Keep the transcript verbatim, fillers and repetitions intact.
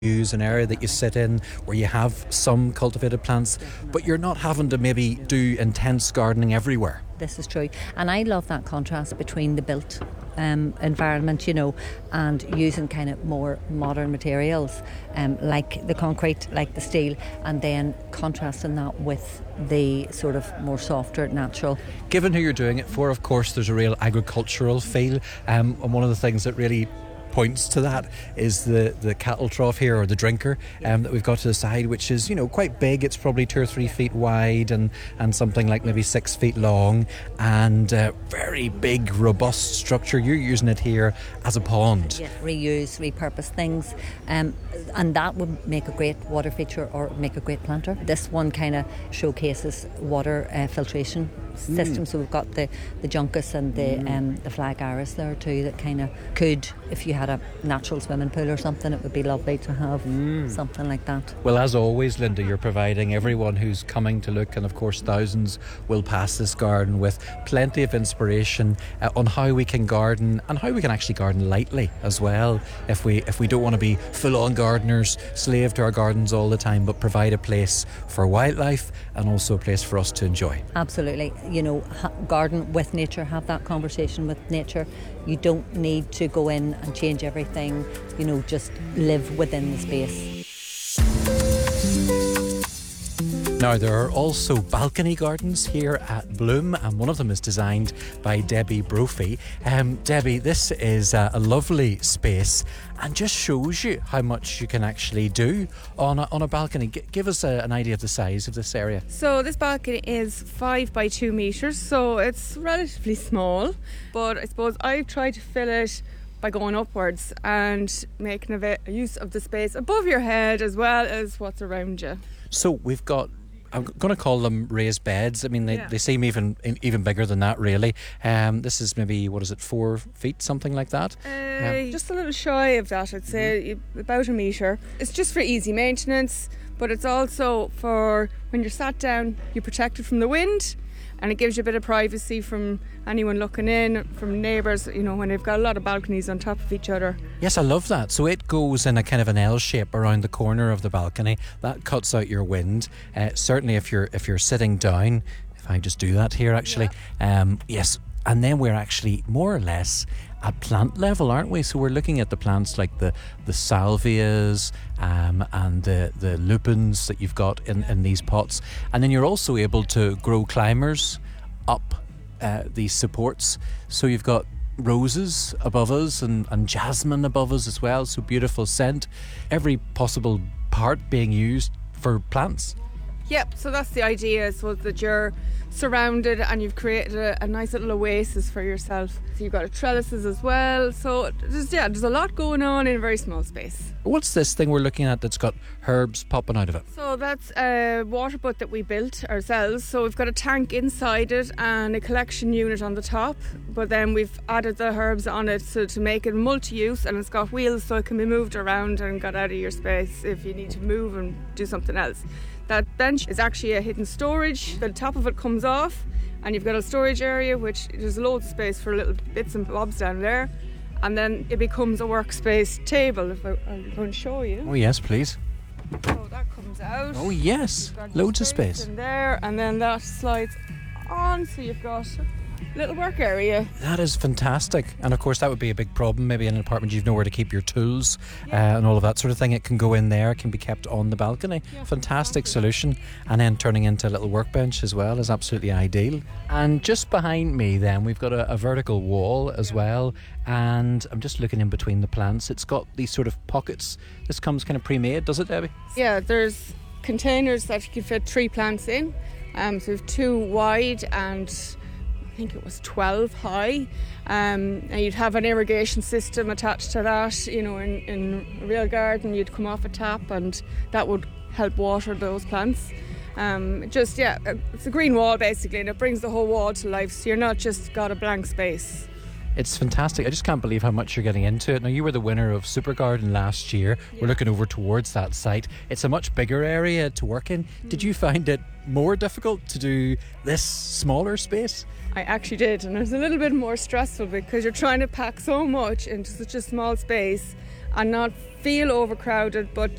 use an area that you sit in where you have some cultivated plants, but you're not having to maybe do intense gardening everywhere. This is true, and I love that contrast between the built um, environment, you know, and using kind of more modern materials um, like the concrete, like the steel, and then contrasting that with the sort of more softer, natural. Given who you're doing it for, of course, there's a real agricultural feel, um, and one of the things that really points to that is the the cattle trough here, or the drinker um, that we've got to the side, which is, you know, quite big. It's probably two or three feet wide and and something like maybe six feet long, and uh, very big, robust structure. You're using it here as a pond. Yeah, reuse, repurpose things, um, and that would make a great water feature or make a great planter. This one kind of showcases water uh, filtration system. Mm. So we've got the the juncus and the mm. um, the flag iris there too, that kind of could, if you had a natural swimming pool or something, it would be lovely to have mm. something like that. Well, as always, Linda, you're providing everyone who's coming to look, and of course thousands will pass this garden, with plenty of inspiration uh, on how we can garden, and how we can actually garden lightly as well, if we if we don't want to be full-on gardeners, slave to our gardens all the time, but provide a place for wildlife and also a place for us to enjoy. Absolutely. You know, ha- garden with nature, have that conversation with nature. You don't need to go in and change everything, you know, just live within the space. Now, there are also balcony gardens here at Bloom, and one of them is designed by Debbie Brophy. Um, Debbie, this is a, a lovely space, and just shows you how much you can actually do on a, on a balcony. G- give us a, an idea of the size of this area. So this balcony is five by two metres, so it's relatively small, but I suppose I've tried to fill it by going upwards and making a use of the space above your head as well as what's around you. So we've got, I'm going to call them raised beds. I mean, they, yeah. they seem even even bigger than that, really. Um, this is maybe, what is it, four feet, something like that? Uh, um, just a little shy of that, I'd say, mm-hmm. about a metre. It's just for easy maintenance, but it's also for when you're sat down, you're protected from the wind, and it gives you a bit of privacy from anyone looking in, from neighbours, you know, when they've got a lot of balconies on top of each other. Yes, I love that. So it goes in a kind of an L shape around the corner of the balcony. That cuts out your wind. Uh, certainly if you're if you're sitting down, if I just do that here actually, yeah. um, yes. And then we're actually more or less at plant level, aren't we? So we're looking at the plants like the, the salvias um, and the, the lupins that you've got in, in these pots. And then you're also able to grow climbers up uh, these supports. So you've got roses above us and, and jasmine above us as well. So beautiful scent. Every possible part being used for plants. Yep, so that's the idea, so that you're surrounded and you've created a, a nice little oasis for yourself. So you've got trellises as well, so there's, yeah, there's a lot going on in a very small space. What's this thing we're looking at that's got herbs popping out of it? So that's a water butt that we built ourselves. So we've got a tank inside it and a collection unit on the top, but then we've added the herbs on it so to make it multi-use, and it's got wheels so it can be moved around and got out of your space if you need to move and do something else. That bench is actually a hidden storage. The top of it comes off and you've got a storage area which there's loads of space for little bits and bobs down there, and then it becomes a workspace table. If I, I'm going to show you. Oh yes, please. So that comes out. Oh yes, loads of space in there, and then that slides on, so you've got a little work area. That is fantastic. And of course that would be a big problem maybe in an apartment. You've nowhere to keep your tools yeah. uh, and all of that sort of thing. It can go in there, it can be kept on the balcony. Yeah, fantastic exactly. Solution. And then turning into a little workbench as well is absolutely ideal. And just behind me then we've got a, a vertical wall as well, and I'm just looking in between the plants. It's got these sort of pockets. This comes kind of pre-made, does it, Debbie? Yeah, there's containers that you can fit three plants in. Um, so we have two wide and I think it was twelve high, um, and you'd have an irrigation system attached to that. You know, in, in a real garden you'd come off a tap and that would help water those plants. Um, just yeah, it's a green wall basically, and it brings the whole wall to life, so you're not just got a blank space. It's fantastic. I just can't believe how much you're getting into it. Now, you were the winner of Super Garden last year. Yeah. We're looking over towards that site. It's a much bigger area to work in. Mm. Did you find it more difficult to do this smaller space? I actually did, and it was a little bit more stressful because you're trying to pack so much into such a small space and not feel overcrowded, but